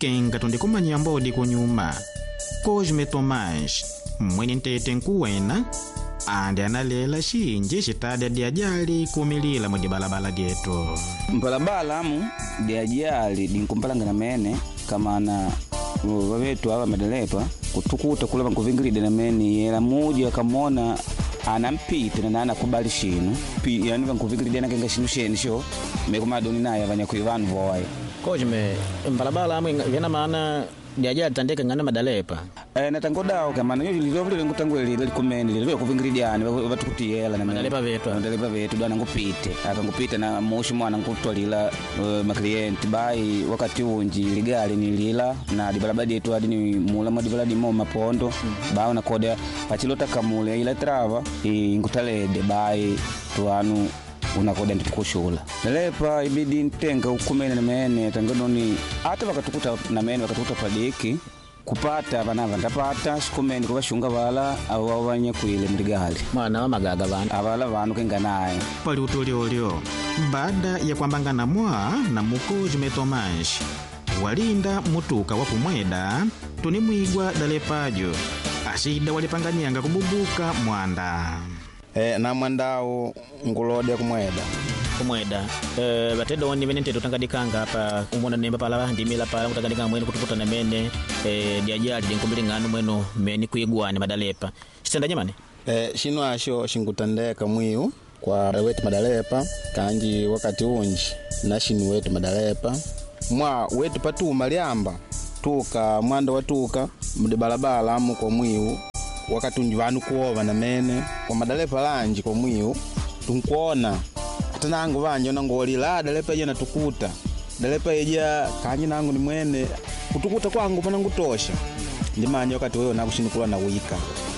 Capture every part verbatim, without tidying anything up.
kenga tundikumanya mbodi kunyuma. Cosme Tomás, mwenye ntete nkuwena, andi analela shinji shitade diajali kumilila mudi balabala dietu. Mbalabala amu diajali dinkumpalanga na mene kama na wawetu awa madalepa kutukuta kula bankuvingiride na mene yela muji wakamona anampita na anakubali shinu pi yani bankuvingiride na kenga shinu sheni sho mekumado ninaye abanyakuivanu voye. Cosme, mbalabala amu yana maana diajali tandeka ngana madalepa. Eh natangodao kama na lilo vile ngutangweli likumene lilo kuvingiridiana batukutiyela na madalepa vetu madalepa vetu dana ngupite akangupita na mushi mwana ngutolila uh, maklienti bai wakati unji ligali ni lila na dibalabadi yetu adi ni mula madibaladi mo mapondo mm-hmm. Bao na koda pachilota kamule ila trava ngutalede bai tuanu unakoda ndikushula dalepa ibidi ntenga ukumene na mene tangodoni hata wakatukuta na mene wakatukuta padiki kupata banava ndapata sikumeni kubashunga bala abo banye kuile mdigali mwana wa magaga bana abala bantu kenganaye pali utoli olio baada ya kwambangana mwa na Cosme Tomás walinda mutuka wa kumweda tunimwigwa dalepajo ashida walipanganyanga kububuka mwanda eh na mwandao ngulode kumweda kumweda eh batedo woni benente tutangadikanga hapa umona nemba pala ndimila pala kutangadikanga mwene kutukuta na mene eh diajali dinkumbili ngano mweno meni kuigwane madalepa sitenda nyamani eh shino asho shingutandeka mwiu kwa wetu madalepa kanji wakati unji na shinu wetu madalepa mwa wetu patu maliamba tuka mwanda watuka mde balabala amu kwa mwiu wakati unji vanu kuova na mene kwa madalepa lanji kwa mwiu tunkuona tanangu vanje nangolila dalepa je natukuta dalepa yeja kanyi nangu ni mwene kutukuta kwangu pana ngutosha ndimanye wakati wewe nakushinikula na wika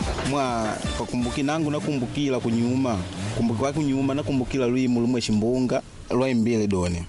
mwa kakumbuki nangu nakumbukila kunyuma kumbuki kwa kunyuma nakumbukila luimu lumwe shimbunga lwa mbili doni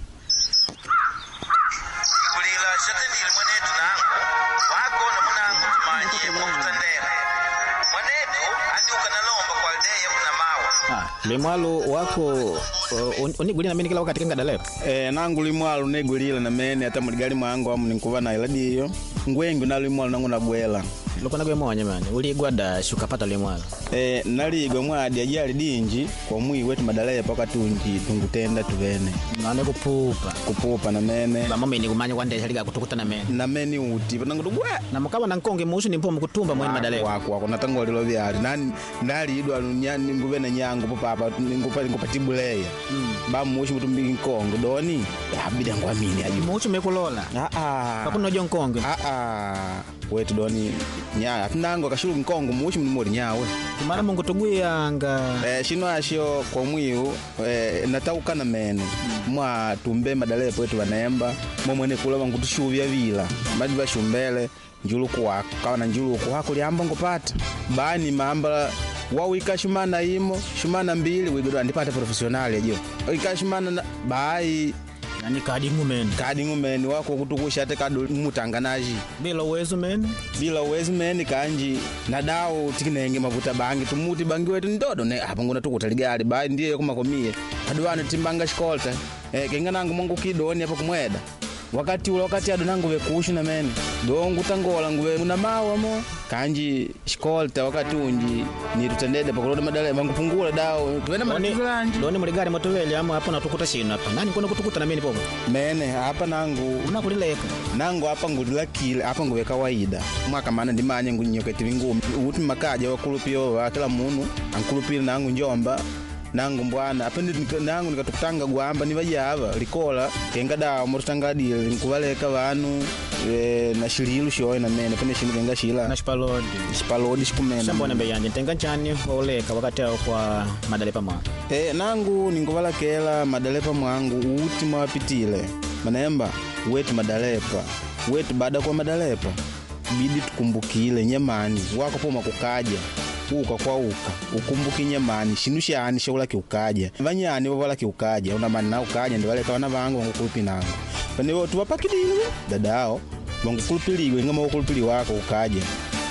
kulila shatendile mwenetu nangu wako na munangu tumanye mwakutandera mwenetu andi ukanalomba kwa aldeya kuna mawa ah limwalo wako Uh, unigulina mene kila wakati kenga dalepa eh nangu limwalo negulila na mene hata muligali mwangu amu ninkuva na iladiyo ngwengu na limwalo nangu nagwela lokona gwe mwanya mane uligwada shukapata limwalo eh naligwa mwadi ajali dinji kwa mwi wetu madalepa wakati unji tungutenda tuvene nane kupupa kupupa na mene ba mama ni kumanya kwande shaliga kutukuta na mene na mene uti nangu gwe na mukaba na nkonge musu ni mpomo kutumba mwene madalepa wako wako natango lilo vyali nani nali idwa nyani nguvena nyangu popa hapa ngupali ngupatibuleya mm. Ba mushi mutumbiki nkongo doni abida ngwamini aji musu mekulola a a pakuno jo nkongo a a wetu doni nya tunango kashuru nkongo mushi mumuri nyawe mara mungu tuguyanga eh shino asho kwa mwiu eh natauka na mene mm. Mwa tumbe madalepo wetu banemba momwene kula bangu tushuvya vila madi bashumbele njulu kwa kawana njulu kwa kuliamba ngopata bani mamba wao ikashimana imo shumana mbili wigodo andipata professional ajo ikashimana bai yani kadi ngumen kadi ngumen wako kutukusha ate kado mutanganaji bila uwezo men bila uwezo men kanji na dao tikinenge mavuta bangi tumuti bangi wetu ndodo ne hapa ngona tukutaligali bai ndiye kumakomie adwana timbanga shikolta eh kenganangu mungu kidoni hapa kumweda wakati ule wakati adonangu vekushu na mene dongu tangola nguve una mawa mo kanji shikolta wakati unji ni tutendede pakoloda madale mangupungula dao tuenda madalanje doni muligari motoveli ama hapo natukuta shino hapa nani kuna kutukuta na mene popo mene hapa nangu unakulileka nangu hapa ngulila kile hapa nguve kawaida mwaka maana ndimanye ngunyoketi vingumi uti makaja wakulupio kila munu ankulupira nangu njomba nangu mbwana apende nangu nikatukutanga gwamba nibajava likola kenga dawo mutangadile nkubaleka banu e, na shililu shoye na mene pende shinu kenga shila na spalodi spalodi shikumena shambona mbeyanje tenga chani oleka wakati kwa madalepa mwa eh nangu ninkubalakela madalepa mwangu uti mwapitile manemba wetu madalepa wetu baada kwa madalepa bidi tukumbukile nyamani wako poma kukaja uka kwa uka ukumbuki nyamani shinushani shola kiukaja banyani bovala kiukaja una manna ukaja ndi baleka bana bangu ngukulupi nangu bane bo tubapakidile dadao bangukulupiliwe ngama ukulupili wako ukaja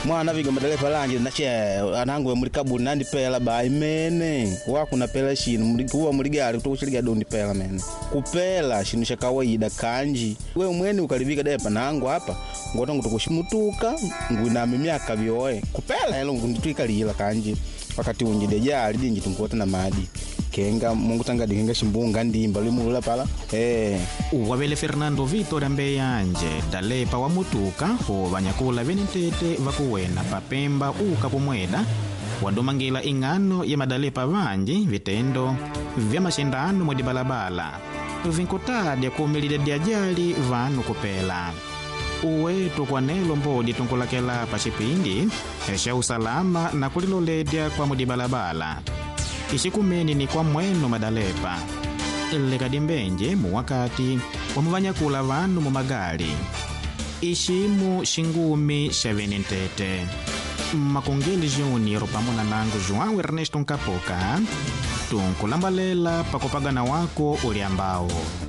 mwana viga madalepa lanji nache anangu muri kaburi nandi pela bai mene wakuna pela shinu muri kuwa muri gali kutokushiliga dondi pela mene kupela shinu sha kawaida kanji we mwene ukalivika depa nangu hapa ngota ngutokushimutuka ngwina myaka byoe kupela elo ngunditwika lila kanji wakati unji dejali dinji tumpota na madi kenga mungu tanga dinga shimbunga ndimba limula pala eh wabele Fernando Vitor Ambeyanje dalepa wa mutuka ho banyakula benentete vakuwena papemba uka pomweda wandomangila ingano ya madalepa vanji vitendo vya mashindano modi balabala vinkotadi kumilide diajali vanu kupela uwetu kwa nelo mbodi tunkulakela pa chipindi esha usalama na kuliloledya kwa modi balabala ishikumeni ni kwa mweno madalepa lekadimbenje mu wakati wamuvanyakula vanu mu magali ishimu shingumi shavenentete makongeli junior pamona nangu João Ernesto Nkapoka tunkulambalela pakopagana wako uliambao